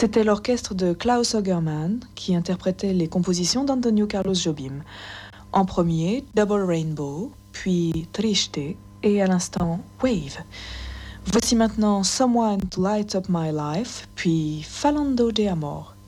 C'était l'orchestre de Klaus Ogerman qui interprétait les compositions d'Antonio Carlos Jobim. En premier, Double Rainbow, puis Triste et à l'instant Wave. Voici maintenant Someone to Light Up My Life, puis Falando de Amor.